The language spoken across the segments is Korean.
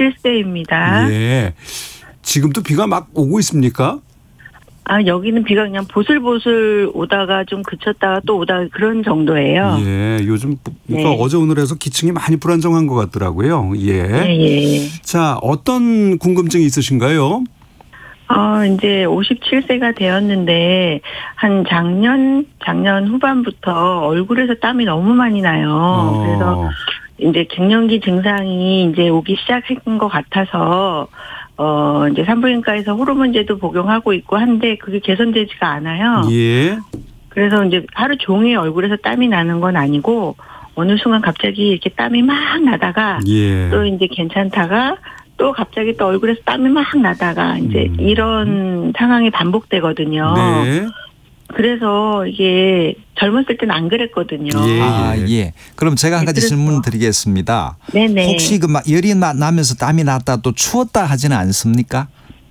57세입니다. 예. 지금도 비가 막 오고 있습니까? 여기는 비가 그냥 보슬보슬 오다가 좀 그쳤다가 또 오다가 그런 정도예요. 예. 요즘 그러니까 네. 어제 오늘 해서 기층이 많이 불안정한 것 같더라고요. 예. 예. 자, 어떤 궁금증이 있으신가요? 이제 57세가 되었는데 한 작년 후반부터 얼굴에서 땀이 너무 많이 나요. 그래서 이제 갱년기 증상이 이제 오기 시작한 것 같아서 이제 산부인과에서 호르몬제도 복용하고 있고 한데 그게 개선되지가 않아요. 예. 그래서 이제 하루 종일 얼굴에서 땀이 나는 건 아니고 어느 순간 갑자기 이렇게 땀이 막 나다가 예. 또 이제 괜찮다가 또 갑자기 또 얼굴에서 땀이 막 나다가 이제 이런 상황이 반복되거든요. 네. 그래서 이게 젊었을 때는 안 그랬거든요. 예. 그럼 제가 한 가지 질문 드리겠습니다. 네네. 혹시 열이 나면서 땀이 났다 또 추웠다 하지는 않습니까?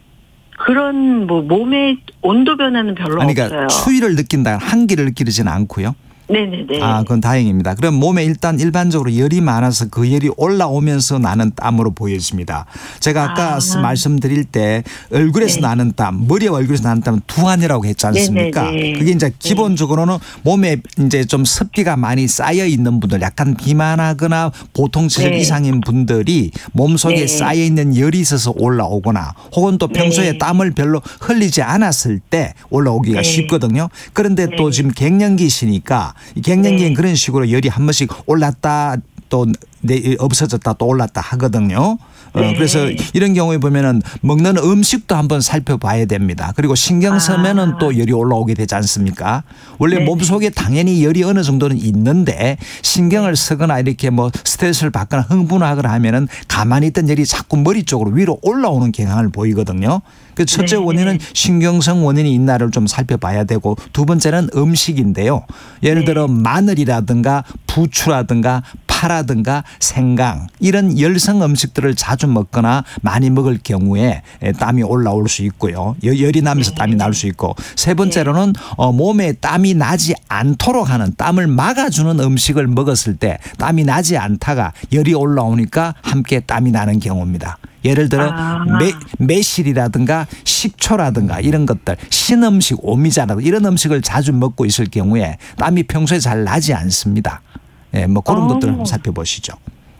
그런 몸의 온도 변화는 별로 그러니까 없어요. 추위를 느낀다, 한기를 느끼지는 않고요. 네네네. 그건 다행입니다. 그럼 몸에 일단 일반적으로 열이 많아서 그 열이 올라오면서 나는 땀으로 보여집니다. 제가 아까 말씀드릴 때 얼굴에서 나는 땀, 머리와 얼굴에서 나는 땀은 두한이라고 했지 않습니까? 네네네. 그게 이제 기본적으로는 몸에 이제 좀 습기가 많이 쌓여 있는 분들, 약간 비만하거나 보통 체질 이상인 분들이 몸속에 쌓여 있는 열이 있어서 올라오거나 혹은 또 평소에 땀을 별로 흘리지 않았을 때 올라오기가 쉽거든요. 그런데 또 지금 갱년기시니까 갱년기엔 그런 식으로 열이 한 번씩 올랐다 또 없어졌다 또 올랐다 하거든요. 그래서 이런 경우에 보면은 먹는 음식도 한번 살펴봐야 됩니다. 그리고 신경 쓰면은 또 열이 올라오게 되지 않습니까? 원래 몸속에 당연히 열이 어느 정도는 있는데 신경을 쓰거나 이렇게 스트레스를 받거나 흥분하거나 하면은 가만히 있던 열이 자꾸 머리 쪽으로 위로 올라오는 경향을 보이거든요. 그 첫째 원인은 신경성 원인이 있나를 좀 살펴봐야 되고 두 번째는 음식인데요. 예를 들어 마늘이라든가 부추라든가 파라든가 생강 이런 열성 음식들을 자주 먹거나 많이 먹을 경우에 땀이 올라올 수 있고요. 열이 나면서 땀이 날 수 있고 세 번째로는 몸에 땀이 나지 않도록 하는 땀을 막아주는 음식을 먹었을 때 땀이 나지 않다가 열이 올라오니까 함께 땀이 나는 경우입니다. 예를 들어 매실이라든가 식초라든가 이런 것들 신음식 오미자라든가 이런 음식을 자주 먹고 있을 경우에 땀이 평소에 잘 나지 않습니다. 그런 것들을 한번 살펴보시죠.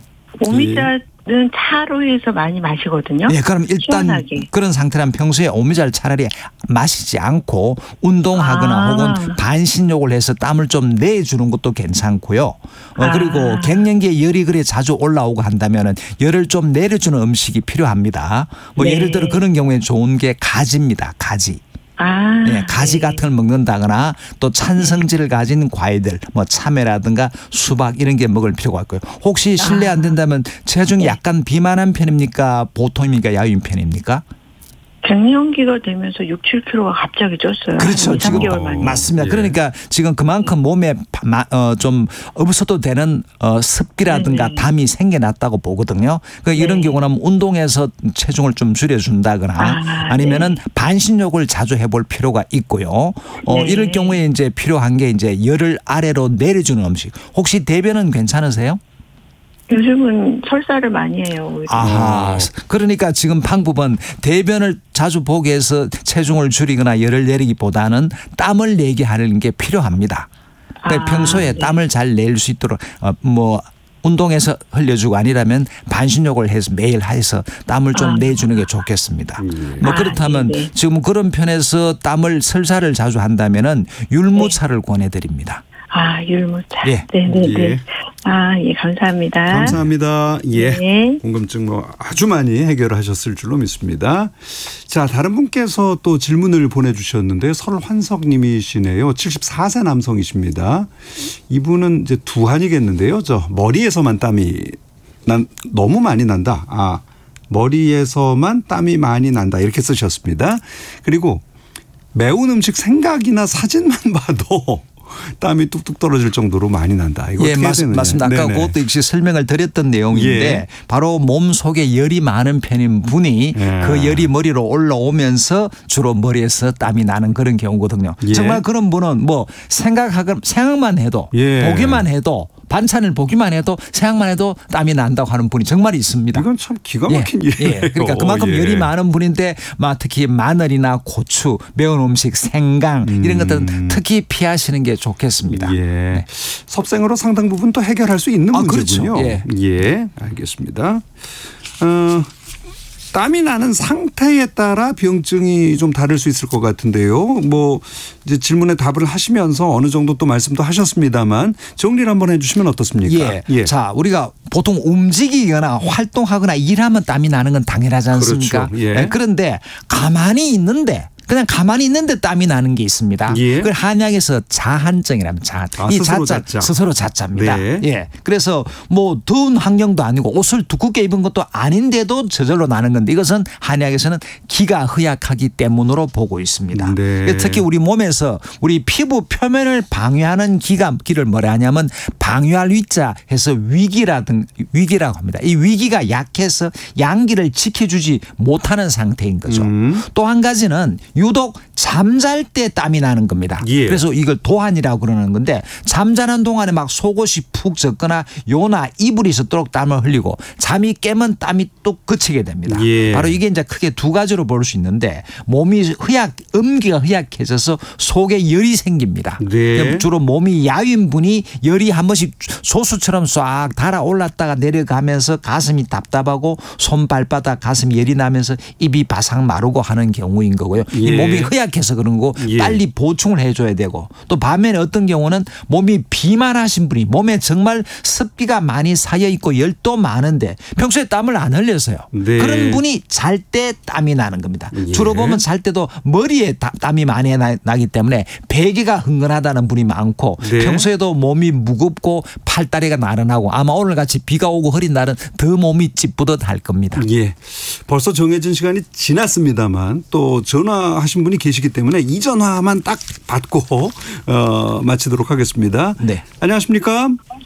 오미자는 차로 해서 많이 마시거든요. 그럼 일단 시원하게. 그런 상태라면 평소에 오미자를 차라리 마시지 않고 운동하거나 혹은 반신욕을 해서 땀을 좀 내주는 것도 괜찮고요. 그리고 갱년기에 열이 그래 자주 올라오고 한다면은 열을 좀 내려주는 음식이 필요합니다. 예를 들어 그런 경우에 좋은 게 가지입니다. 가지. 가지 같은 걸 먹는다거나 또 찬성질을 가진 과일들 참외라든가 수박 이런 게 먹을 필요가 있고요. 혹시 실례 안 된다면 체중이 약간 비만한 편입니까? 보통입니까? 야윈 편입니까? 갱년기가 되면서 6, 7kg가 갑자기 쪘어요. 그렇죠. 2, 3개월 만에. 맞습니다. 그러니까 지금 그만큼 몸에 좀 없어도 되는 습기라든가 담이 생겨났다고 보거든요. 그러니까 이런 경우는 운동해서 체중을 좀 줄여준다거나 아니면은 반신욕을 자주 해볼 필요가 있고요. 이럴 경우에 이제 필요한 게 이제 열을 아래로 내려주는 음식. 혹시 대변은 괜찮으세요? 요즘은 설사를 많이 해요. 그러니까 지금 방법은 대변을 자주 보게 해서 체중을 줄이거나 열을 내리기보다는 땀을 내게 하는 게 필요합니다. 그러니까 평소에 땀을 잘 낼 수 있도록 운동해서 흘려주고 아니라면 반신욕을 해서 매일 해서 땀을 좀 내주는 게 좋겠습니다. 그렇다면 지금 그런 편에서 설사를 자주 한다면은 율무차를 권해드립니다. 율무차. 네네네. 감사합니다. 감사합니다. 궁금증 아주 많이 해결하셨을 줄로 믿습니다. 자, 다른 분께서 또 질문을 보내주셨는데요. 설환석 님이시네요. 74세 남성이십니다. 이분은 이제 두한이겠는데요. 머리에서만 땀이 너무 많이 난다. 머리에서만 땀이 많이 난다. 이렇게 쓰셨습니다. 그리고 매운 음식 생각이나 사진만 봐도 땀이 뚝뚝 떨어질 정도로 많이 난다. 이거 어떻게 해야 되느냐. 맞습니다. 아까 그것도 역시 설명을 드렸던 내용인데 바로 몸속에 열이 많은 편인 분이 그 열이 머리로 올라오면서 주로 머리에서 땀이 나는 그런 경우거든요. 정말 그런 분은 생각만 해도 보기만 해도 반찬을 보기만 해도 생각만 해도 땀이 난다고 하는 분이 정말 있습니다. 이건 참 기가 막힌 일이에요. 그러니까 그만큼 열이 많은 분인데 특히 마늘이나 고추, 매운 음식, 생강 이런 것들은 특히 피하시는 게 좋겠습니다. 예. 네. 섭생으로 상당 부분 또 해결할 수 있는 문제군요. 그렇죠. 예, 알겠습니다. 땀이 나는 상태에 따라 병증이 좀 다를 수 있을 것 같은데요. 뭐 이제 질문에 답을 하시면서 어느 정도 또 말씀도 하셨습니다만 정리를 한번 해주시면 어떻습니까? 예. 자, 우리가 보통 움직이거나 활동하거나 일하면 땀이 나는 건 당연하지 않습니까? 그렇죠. 예. 그런데 가만히 있는데 그냥 가만히 있는데 땀이 나는 게 있습니다. 예. 그걸 한약에서 자한증이라면 자한. 이 스스로 자자 자자. 스스로 자자입니다. 네. 예. 그래서 뭐 더운 환경도 아니고 옷을 두껍게 입은 것도 아닌데도 저절로 나는 건데 이것은 한약에서는 기가 허약하기 때문으로 보고 있습니다. 네. 특히 우리 몸에서 우리 피부 표면을 방해하는 기를 뭐라 하냐면 방해할 위자 해서 위기라고 합니다. 이 위기가 약해서 양기를 지켜주지 못하는 상태인 거죠. 또 한 가지는 유독 잠잘 때 땀이 나는 겁니다. 예. 그래서 이걸 도한이라고 그러는 건데 잠자는 동안에 막 속옷이 푹 젖거나 요나 이불이 있도록 땀을 흘리고 잠이 깨면 땀이 뚝 그치게 됩니다. 예. 바로 이게 이제 크게 두 가지로 볼 수 있는데 몸이 음기가 허약해져서 속에 열이 생깁니다. 네. 주로 몸이 야윈 분이 열이 한 번씩 소수처럼 싹 달아올랐다가 내려가면서 가슴이 답답하고 손 발바닥 가슴 열이 나면서 입이 바삭 마르고 하는 경우인 거고요. 이 예. 몸이 허약해서 그런 거 예. 빨리 보충을 해줘야 되고 또 반면에 어떤 경우는 몸이 비만하신 분이 몸에 정말 습기가 많이 쌓여 있고 열도 많은데 평소에 땀을 안 흘려서요. 네. 그런 분이 잘 때 땀이 나는 겁니다. 예. 주로 보면 잘 때도 머리에 땀이 많이 나기 때문에 베개가 흥건하다는 분이 많고 네. 평소에도 몸이 무겁고 팔다리가 나른하고 아마 오늘같이 비가 오고 흐린 날은 더 몸이 찌뿌듯할 겁니다. 예. 벌써 정해진 시간이 지났습니다만 또 전화하신 분이 계시기 때문에 이 전화만 딱 받고 마치도록 하겠습니다. 네. 안녕하십니까?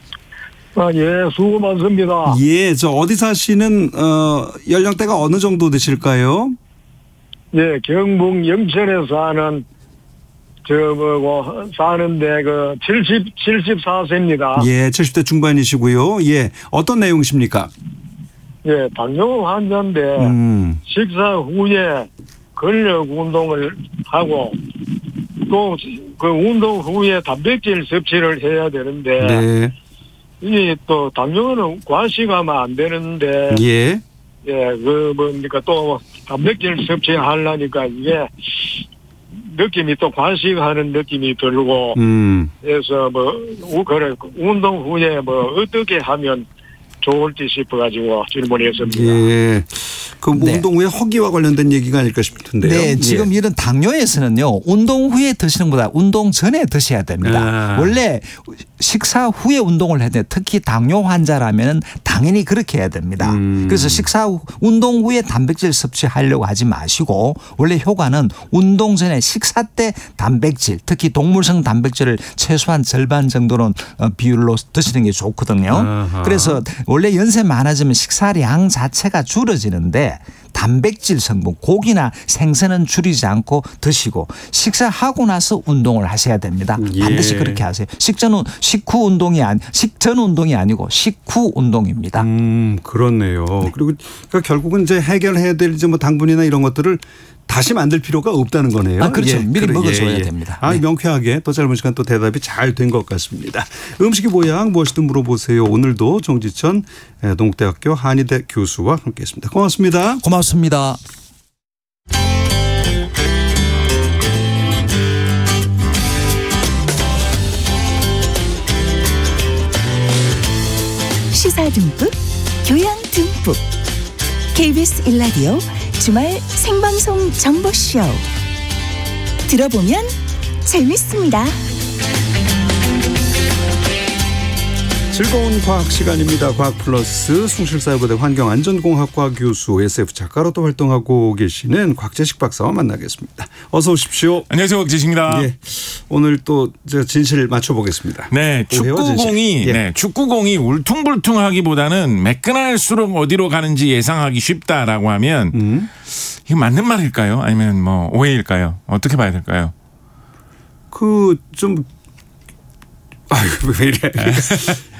예, 수고 많습니다. 예, 저 어디 사시는 연령대가 어느 정도 되실까요? 예, 경북 영천에 사는데 74세입니다. 예, 70대 중반이시고요. 예, 어떤 내용이십니까? 예, 당뇨 환자인데 식사 후에 근력 운동을 하고 또 그 운동 후에 단백질 섭취를 해야 되는데 네. 이게 또 당뇨는 과식하면 안 되는데 예. 그러니까 또 단백질 섭취하려니까 이게 느낌이 또 과식하는 느낌이 들고 그래서 그래 운동 후에 어떻게 하면 좋을지 싶어가지고 질문했습니다. 예. 그 네. 운동 후에 허기와 관련된 얘기가 아닐까 싶은데요. 네, 지금 예. 이런 당뇨에서는요, 운동 후에 드시는 것보다 운동 전에 드셔야 됩니다. 원래 식사 후에 운동을 해야 돼. 특히 당뇨 환자라면 당연히 그렇게 해야 됩니다. 그래서 운동 후에 단백질 섭취하려고 하지 마시고 원래 효과는 운동 전에 식사 때 단백질, 특히 동물성 단백질을 최소한 절반 정도는 비율로 드시는 게 좋거든요. 아하. 그래서 원래 연세 많아지면 식사량 자체가 줄어지는데 단백질 성분, 고기나 생선은 줄이지 않고 드시고 식사하고 나서 운동을 하셔야 됩니다. 예. 반드시 그렇게 하세요. 식전 운동이 아니고 식후 운동입니다. 그렇네요. 그리고 그러니까 결국은 이제 해결해야 될 이제 당분이나 이런 것들을 다시 만들 필요가 없다는 거네요. 그렇죠. 미리 먹어줘야 됩니다. 네. 명쾌하게 또 짧은 시간 또 대답이 잘 된 것 같습니다. 음식이 뭐야 무엇이든 물어보세요. 오늘도 정지천 동국대학교 한의대 교수와 함께했습니다. 고맙습니다. 고맙습니다. 시사 듬뿍, 교양 듬뿍. KBS 1라디오 주말 생방송 정보쇼. 들어보면 재밌습니다. 즐거운 과학 시간입니다. 과학 플러스 숭실사회고대 환경안전공학과 교수 SF 작가로도 활동하고 계시는 곽재식 박사와 만나겠습니다. 어서 오십시오. 안녕하세요. 곽재식입니다. 예. 오늘 또 진실 맞춰보겠습니다. 네, 축구공이 울퉁불퉁하기보다는 매끈할수록 어디로 가는지 예상하기 쉽다라고 하면 이거 맞는 말일까요? 아니면 오해일까요? 어떻게 봐야 될까요? 왜 이래?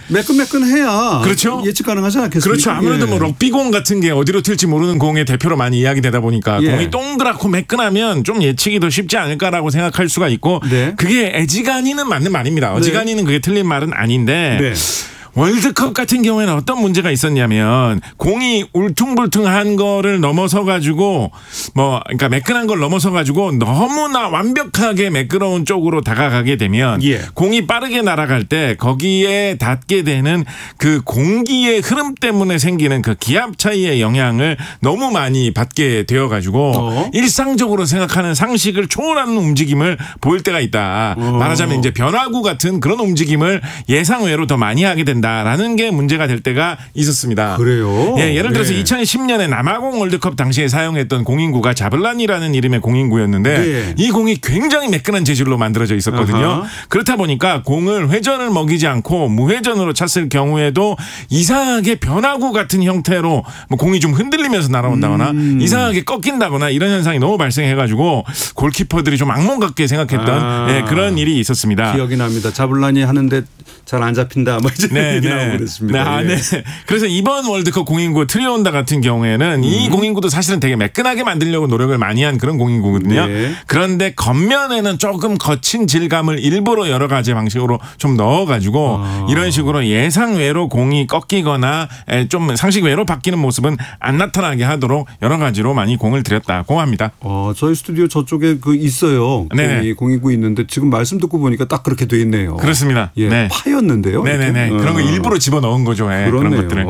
매끈매끈해야 그렇죠. 예측 가능하지 않겠습니까? 그렇죠. 아무래도 뭐 럭비공 같은 게 어디로 튈지 모르는 공의 대표로 많이 이야기되다 보니까 공이 동그랗고 매끈하면 좀 예측이 더 쉽지 않을까라고 생각할 수가 있고 그게 애지간히는 맞는 말입니다. 어지간히는 그게 틀린 말은 아닌데 월드컵 같은 경우에는 어떤 문제가 있었냐면 공이 울퉁불퉁한 거를 넘어서 가지고 그러니까 매끈한 걸 넘어서 가지고 너무나 완벽하게 매끄러운 쪽으로 다가가게 되면 공이 빠르게 날아갈 때 거기에 닿게 되는 그 공기의 흐름 때문에 생기는 그 기압 차이의 영향을 너무 많이 받게 되어 가지고 일상적으로 생각하는 상식을 초월하는 움직임을 보일 때가 있다. 말하자면 이제 변화구 같은 그런 움직임을 예상 외로 더 많이 하게 된다. 라는 게 문제가 될 때가 있었습니다. 그래요? 예를 들어서 2010년에 남아공 월드컵 당시에 사용했던 공인구가 자블란이라는 이름의 공인구였는데 이 공이 굉장히 매끈한 재질로 만들어져 있었거든요. 그렇다 보니까 공을 회전을 먹이지 않고 무회전으로 찼을 경우에도 이상하게 변화구 같은 형태로 공이 좀 흔들리면서 날아온다거나 이상하게 꺾인다거나 이런 현상이 너무 발생해가지고 골키퍼들이 좀 악몽 같게 생각했던 그런 일이 있었습니다. 기억이 납니다. 자블란이 하는데 잘 안 잡힌다. 뭐 이제 얘기 나오고 그랬습니다. 그래서 이번 월드컵 공인구 트리온다 같은 경우에는 이 공인구도 사실은 되게 매끈하게 만들려고 노력을 많이 한 그런 공인구거든요. 그런데 겉면에는 조금 거친 질감을 일부러 여러 가지 방식으로 좀 넣어가지고 이런 식으로 예상 외로 공이 꺾이거나 좀 상식 외로 바뀌는 모습은 안 나타나게 하도록 여러 가지로 많이 공을 들였다고 합니다. 저희 스튜디오 저쪽에 있어요. 공인구 있는데 지금 말씀 듣고 보니까 딱 그렇게 돼 있네요. 그렇습니다. 파였는데요. 네네네. 그런 거 일부러 집어넣은 거죠. 그런 것들을.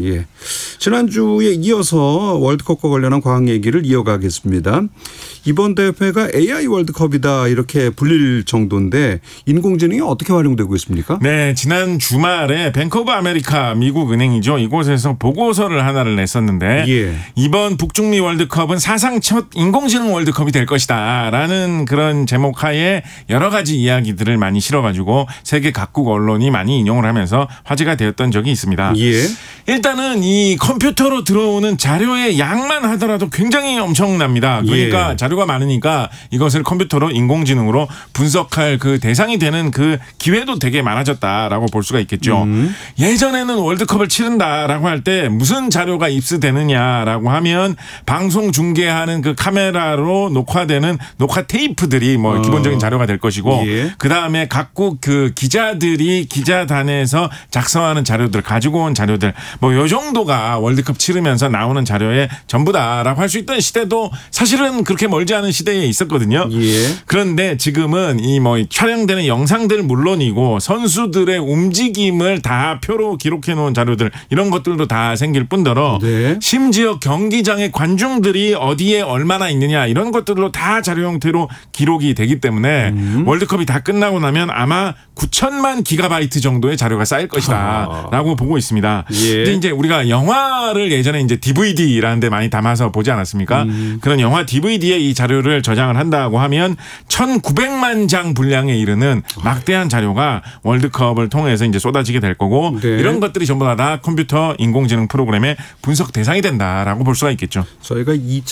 지난주에 이어서 월드컵과 관련한 과학 얘기를 이어가겠습니다. 이번 대회가 AI 월드컵이다 이렇게 불릴 정도인데 인공지능이 어떻게 활용되고 있습니까? 네. 지난 주말에 뱅크 오브 아메리카 미국 은행이죠. 이곳에서 보고서를 하나를 냈었는데 이번 북중미 월드컵은 사상 첫 인공지능 월드컵이 될 것이다 라는 그런 제목 하에 여러 가지 이야기들을 많이 실어가지고 세계 각국 언론이 많이 인용을 하면서 화제가 되었던 적이 있습니다. 일단은 이 컴퓨터로 들어오는 자료의 양만 하더라도 굉장히 엄청납니다. 그러니까 자료가 많으니까 이것을 컴퓨터로 인공지능으로 분석할 그 대상이 되는 그 기회도 되게 많아졌다라고 볼 수가 있겠죠. 예전에는 월드컵을 치른다라고 할 때 무슨 자료가 입수되느냐라고 하면 방송 중계하는 그 카메라로 녹화되는 녹화 테이프들이 기본적인 자료가 될 것이고 그다음에 각국 그 기자들이 기자단에서 작성하는 자료들 가지고 온 자료들 요 정도가 월드컵 치르면서 나오는 자료의 전부다라고 할 수 있던 시대도 사실은 그렇게 멀지 않은 시대에 있었거든요. 그런데 지금은 이 촬영되는 영상들 물론이고 선수들의 움직임을 다 표로 기록해 놓은 자료들 이런 것들도 다 생길 뿐더러 심지어 경기장의 관중들이 어디에 얼마나 있느냐 이런 것들로 다 자료 형태로 기록이 되기 때문에 월드컵이 다 끝나고 나면 아마 9천만 기가바이트 정도의 자료가 쌓일 것이다 라고 보고 있습니다. 근데 이제 우리가 영화를 예전에 이제 DVD라는 데 많이 담아서 보지 않았습니까? 그런 영화 DVD에 이 자료를 저장을 한다고 하면 1900만 장 분량에 이르는 막대한 자료가 월드컵을 통해서 이제 쏟아지게 될 거고 이런 것들이 전부 다 컴퓨터 인공지능 프로그램의 분석 대상이 된다라고 볼 수가 있겠죠. 저희가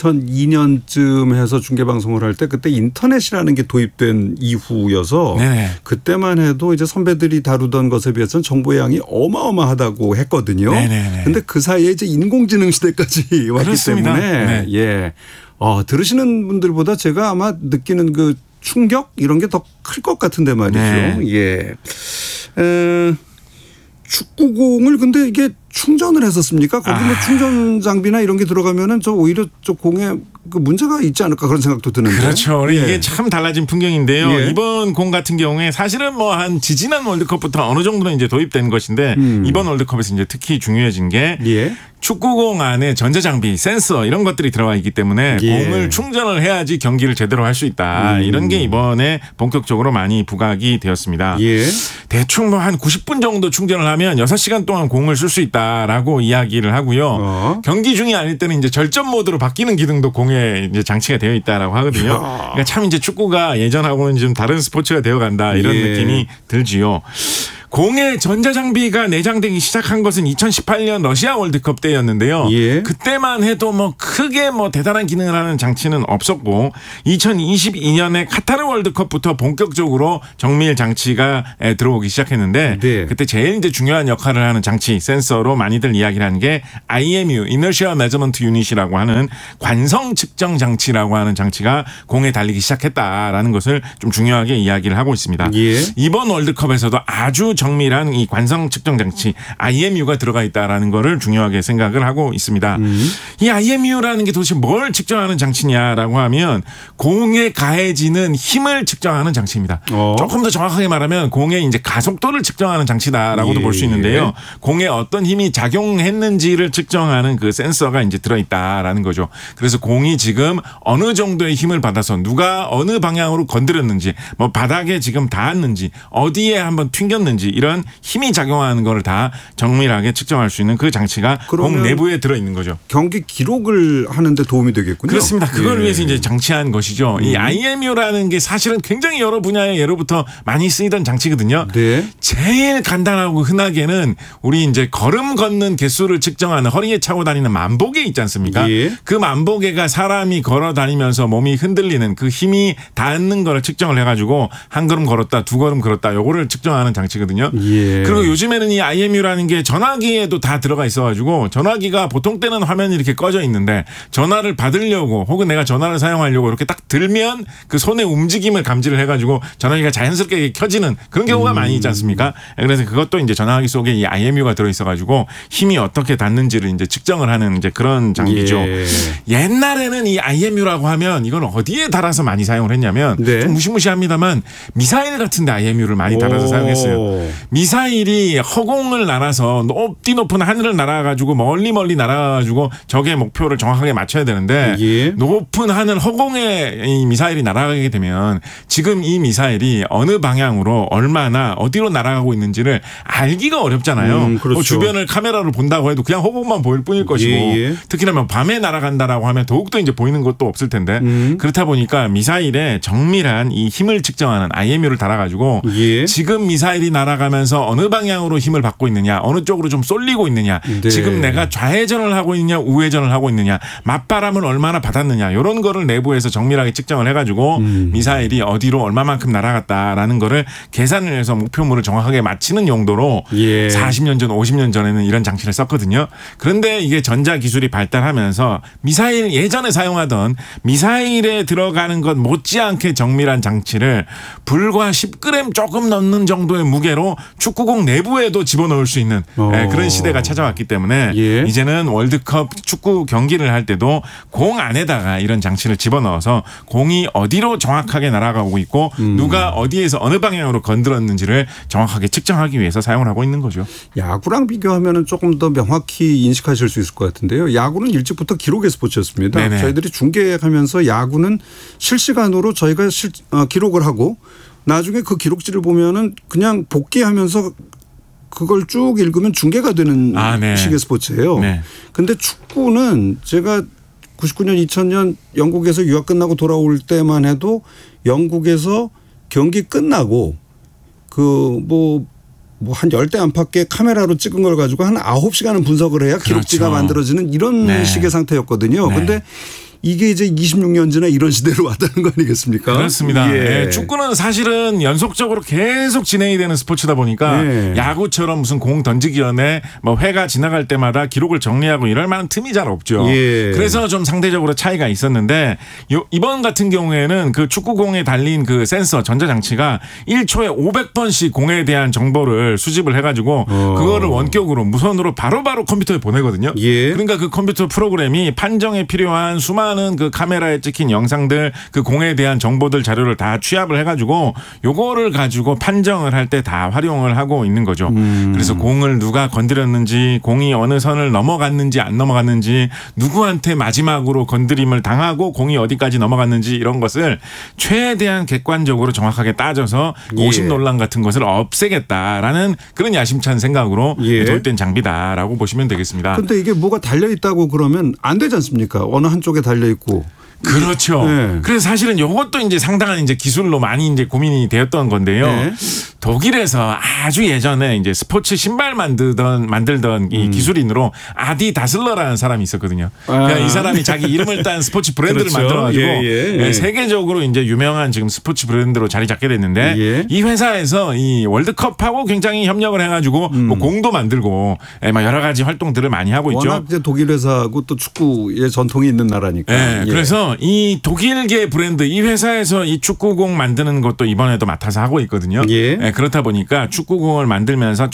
2002년쯤 해서 중계방송을 할 때 그때 인터넷이라는 게 도입된 이후여서 그때만 해도 이제 선배들이 다루던 것에 비해서는 정보의 양이 어마어마하다고 했거든요. 그런데 그 사이에 이제 인공지능 시대까지 왔기 그렇습니다. 때문에 들으시는 분들보다 제가 아마 느끼는 그 충격 이런 게 더 클 것 같은데 말이죠. 축구공을 근데 이게 충전을 했었습니까? 거기 충전 장비나 이런 게 들어가면은 오히려 공에 그 문제가 있지 않을까 그런 생각도 드는데. 그렇죠. 이게 참 달라진 풍경인데요. 이번 공 같은 경우에 사실은 한 지지난 월드컵부터 어느 정도는 이제 도입된 것인데 이번 월드컵에서 이제 특히 중요해진 게 축구공 안에 전자장비, 센서 이런 것들이 들어가 있기 때문에 공을 충전을 해야지 경기를 제대로 할 수 있다. 이런 게 이번에 본격적으로 많이 부각이 되었습니다. 대충 한 90분 정도 충전을 하면 6시간 동안 공을 쓸 수 있다라고 이야기를 하고요. 경기 중이 아닐 때는 이제 절전 모드로 바뀌는 기능도 공에 이제 장치가 되어 있다라고 하거든요. 그러니까 참 이제 축구가 예전하고는 좀 다른 스포츠가 되어 간다 이런 느낌이 들지요. 공에 전자장비가 내장되기 시작한 것은 2018년 러시아 월드컵 때였는데요. 그때만 해도 크게 뭐 대단한 기능을 하는 장치는 없었고 2022년에 카타르 월드컵부터 본격적으로 정밀 장치가 들어오기 시작했는데 네. 그때 제일 이제 중요한 역할을 하는 장치 센서로 많이들 이야기를 하는 게 IMU Inertial Measurement Unit이라고 하는 관성 측정 장치라고 하는 장치가 공에 달리기 시작했다라는 것을 좀 중요하게 이야기를 하고 있습니다. 예. 이번 월드컵에서도 아주 정밀한 이 관성 측정 장치 IMU가 들어가 있다라는 거를 중요하게 생각을 하고 있습니다. 이 IMU라는 게 도대체 뭘 측정하는 장치냐라고 하면 공에 가해지는 힘을 측정하는 장치입니다. 조금 더 정확하게 말하면 공의 이제 가속도를 측정하는 장치다라고도 볼 수 있는데요. 공에 어떤 힘이 작용했는지를 측정하는 그 센서가 이제 들어있다라는 거죠. 그래서 공이 지금 어느 정도의 힘을 받아서 누가 어느 방향으로 건드렸는지 뭐 바닥에 지금 닿았는지 어디에 한번 튕겼는지 이런 힘이 작용하는 걸 다 정밀하게 측정할 수 있는 그 장치가 공 내부에 들어있는 거죠. 경기 기록을 하는데 도움이 되겠군요. 그렇습니다. 그걸 위해서 이제 장치한 것이죠. 이 IMU라는 게 사실은 굉장히 여러 분야의 예로부터 많이 쓰이던 장치거든요. 네. 제일 간단하고 흔하게는 우리 이제 걸음 걷는 개수를 측정하는 허리에 차고 다니는 만보계 있지 않습니까? 예. 그 만보계가 사람이 걸어 다니면서 몸이 흔들리는 그 힘이 닿는 거를 측정을 해가지고 한 걸음 걸었다, 두 걸음 걸었다, 요거를 측정하는 장치거든요. 예. 그리고 요즘에는 이 IMU라는 게 전화기에도 다 들어가 있어가지고 전화기가 보통 때는 화면이 이렇게 꺼져 있는데 전화를 받으려고 혹은 내가 전화를 사용하려고 이렇게 딱 들면 그 손의 움직임을 감지를 해가지고 전화기가 자연스럽게 켜지는 그런 경우가 많이 있지 않습니까? 그래서 그것도 이제 전화기 속에 이 IMU가 들어있어가지고 힘이 어떻게 닿는지를 이제 측정을 하는 이제 그런 장비죠. 예. 옛날에는 이 IMU라고 하면 이건 어디에 달아서 많이 사용을 했냐면 네. 좀 무시무시합니다만 미사일 같은데 IMU를 많이 달아서 사용했어요. 미사일이 허공을 날아서 높은 하늘을 날아가지고 멀리 날아가지고 적의 목표를 정확하게 맞춰야 되는데 예. 높은 하늘 허공에 이 미사일이 날아가게 되면 지금 이 미사일이 어느 방향으로 얼마나 어디로 날아가고 있는지를 알기가 어렵잖아요. 그렇죠. 뭐 주변을 카메라로 본다고 해도 그냥 허공만 보일 뿐일 것이고 예. 특히나 뭐 밤에 날아간다라고 하면 더욱더 이제 보이는 것도 없을 텐데 그렇다 보니까 미사일에 정밀한 이 힘을 측정하는 IMU를 달아가지고 예. 지금 미사일이 날아가면서 어느 방향으로 힘을 받고 있느냐 어느 쪽으로 좀 쏠리고 있느냐 네. 지금 내가 좌회전을 하고 있느냐 우회전을 하고 있느냐 맞바람을 얼마나 받았느냐 이런 거를 내부에서 정밀하게 측정을 해가지고 미사일이 어디로 얼마만큼 날아갔다라는 거를 계산을 해서 목표물을 정확하게 맞히는 용도로 예. 40년 전 50년 전에는 이런 장치를 썼거든요. 그런데 이게 전자기술이 발달하면서 미사일 예전에 사용하던 미사일에 들어가는 것 못지않게 정밀한 장치를 불과 10g 조금 넘는 정도의 무게로 축구공 내부에도 집어넣을 수 있는 그런 시대가 찾아왔기 때문에 예. 이제는 월드컵 축구 경기를 할 때도 공 안에다가 이런 장치를 집어넣어서 공이 어디로 정확하게 날아가고 있고 누가 어디에서 어느 방향으로 건드렸는지를 정확하게 측정하기 위해서 사용을 하고 있는 거죠. 야구랑 비교하면 조금 더 명확히 인식하실 수 있을 것 같은데요. 야구는 일찍부터 기록의 스포츠였습니다. 네네. 저희들이 중계하면서 야구는 실시간으로 저희가 기록을 하고 나중에 그 기록지를 보면은 그냥 복귀하면서 그걸 쭉 읽으면 중계가 되는 네. 식의 스포츠예요. 네. 근데 축구는 제가 99년 2000년 영국에서 유학 끝나고 돌아올 때만 해도 영국에서 경기 끝나고 한 10대 안팎의 카메라로 찍은 걸 가지고 한 9시간은 분석을 해야 그렇죠. 기록지가 만들어지는 이런 네. 식의 상태였거든요. 네. 근데 이게 이제 26년 전에 이런 시대로 왔다는 거 아니겠습니까? 그렇습니다. 예. 예, 축구는 사실은 연속적으로 계속 진행이 되는 스포츠다 보니까 예. 야구처럼 무슨 공 던지기전에 뭐 회가 지나갈 때마다 기록을 정리하고 이럴 만한 틈이 잘 없죠. 예. 그래서 좀 상대적으로 차이가 있었는데 이번 같은 경우에는 그 축구공에 달린 그 센서 전자장치가 1초에 500번씩 공에 대한 정보를 수집을 해가지고 그거를 원격으로 무선으로 바로바로 컴퓨터에 보내거든요. 예. 그러니까 그 컴퓨터 프로그램이 판정에 필요한 수많은 그 카메라에 찍힌 영상들 그 공에 대한 정보들 자료를 다 취합을 해가지고 요거를 가지고 판정을 할 때 다 활용을 하고 있는 거죠. 그래서 공을 누가 건드렸는지 공이 어느 선을 넘어갔는지 안 넘어갔는지 누구한테 마지막으로 건드림을 당하고 공이 어디까지 넘어갔는지 이런 것을 최대한 객관적으로 정확하게 따져서 고심 논란 같은 것을 없애겠다라는 그런 야심찬 생각으로 도입된 장비다라고 보시면 되겠습니다. 그런데 이게 뭐가 달려 있다고 그러면 안 되지 않습니까? 어느 한쪽에 달려 있고. 그렇죠. 네. 그래서 사실은 이것도 이제 상당한 이제 기술로 많이 이제 고민이 되었던 건데요. 네. 독일에서 아주 예전에 이제 스포츠 신발 만들던 이 기술인으로 아디 다슬러라는 사람이 있었거든요. 그러니까 이 사람이 자기 이름을 딴 스포츠 브랜드를 그렇죠. 만들어가지고 예. 세계적으로 이제 유명한 지금 스포츠 브랜드로 자리 잡게 됐는데 예. 이 회사에서 이 월드컵하고 굉장히 협력을 해가지고 뭐 공도 만들고 막 여러 가지 활동들을 많이 하고 있죠. 워낙 이제 독일 회사하고 또 축구의 전통이 있는 나라니까. 네, 그래서 이 독일계 브랜드 이 회사에서 이 축구공 만드는 것도 이번에도 맡아서 하고 있거든요. 예. 그렇다 보니까 축구공을 만들면서